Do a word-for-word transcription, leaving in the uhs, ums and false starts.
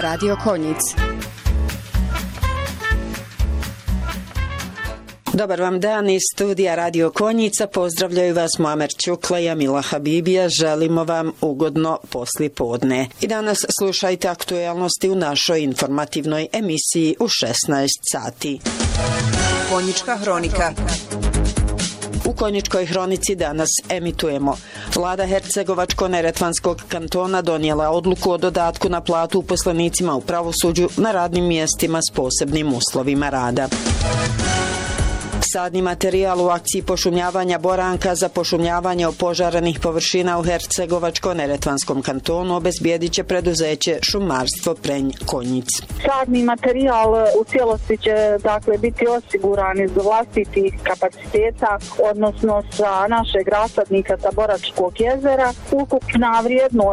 Radio Konjic. Dobar vam dan iz studija Radio Konjica. Pozdravljaju vas Muamer Čukla i Amila Habibija. Želimo vam ugodno poslijepodne. I danas slušajte aktuelnosti u našoj informativnoj emisiji u šesnaest sati. Konjička hronika. U Konjičkoj hronici danas emitujemo. Vlada Hercegovačko-neretvanskog kantona donijela odluku o dodatku na platu uposlenicima u pravosuđu na radnim mjestima s posebnim uslovima rada. Sadni materijal u akciji pošumljavanja Boranka za pošumljavanje opožarenih površina u Hercegovačko-neretvanskom kantonu obezbijedit će preduzeće Šumarstvo Prenj Konjic. Sadni materijal u cijelosti će dakle biti osiguran iz vlastitih kapaciteta, odnosno sa našeg rasadnika sa Boračkog jezera. Ukupna vrijednost